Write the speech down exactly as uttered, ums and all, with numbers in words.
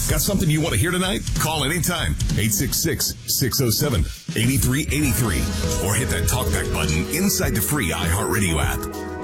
Got something you want to hear tonight? Call anytime. eight six six, six oh seven, eight three eight three. Or hit that talkback button inside the free iHeartRadio app.